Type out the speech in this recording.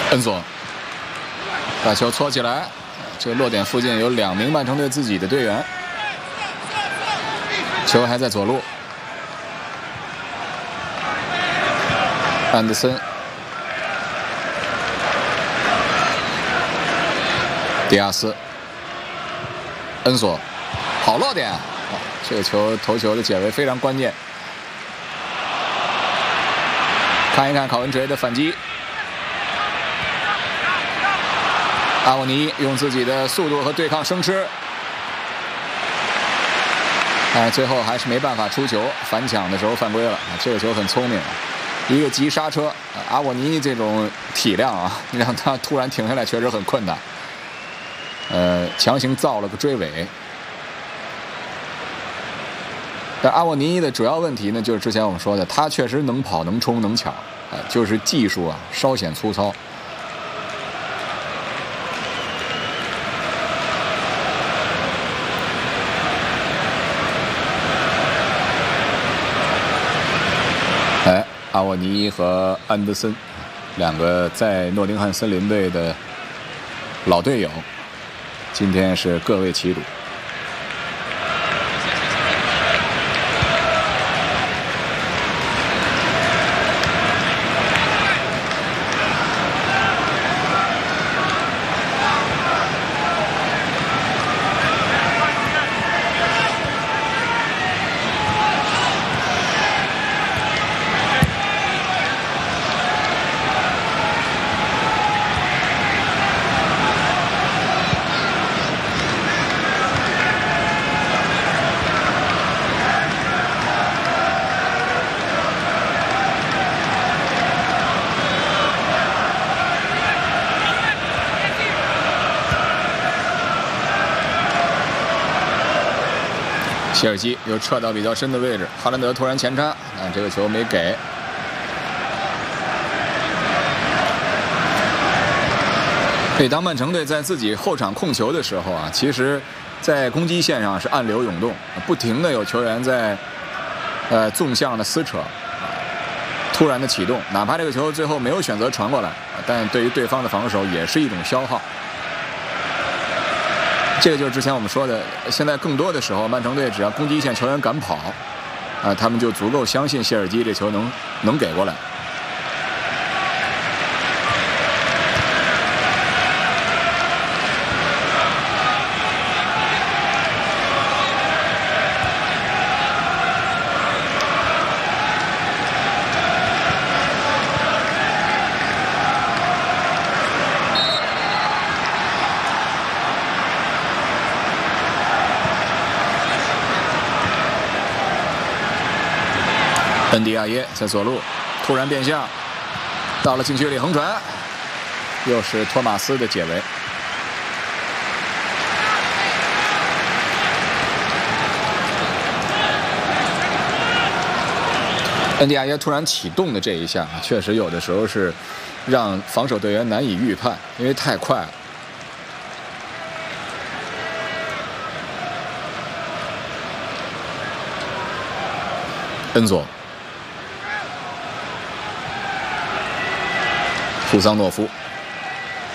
恩索把球搓起来，这个落点附近有2名曼城队自己的队员，球还在左路。安德森、迪亚斯、恩索，好落点。这个球头球的解围非常关键。看一看考文垂的反击，阿沃尼用自己的速度和对抗生吃，最后还是没办法出球，反抢的时候犯规了。这个球很聪明，一个急刹车，阿沃尼这种体量啊，让他突然停下来确实很困难。强行造了个追尾。但阿沃尼的主要问题呢，就是之前我们说的，他确实能跑、能冲、能抢，就是技术啊稍显粗糙。阿沃尼和安德森2个在诺丁汉森林队的老队友，今天是各为其主。切尔西又撤到比较深的位置，哈兰德突然前插，这个球没给。所以当曼城队在自己后场控球的时候啊，其实，在攻击线上是暗流涌动，不停的有球员在纵向的撕扯，突然的启动，哪怕这个球最后没有选择传过来，但对于对方的防守也是一种消耗。这个就是之前我们说的，现在更多的时候，曼城队只要攻击线球员敢跑，他们就足够相信谢尔基这球能给过来。恩迪亚耶在左路突然变向，到了禁区里横传，又是托马斯的解围。恩迪亚耶突然启动的这一下，确实有的时候是让防守队员难以预判，因为太快了。恩佐。库桑诺夫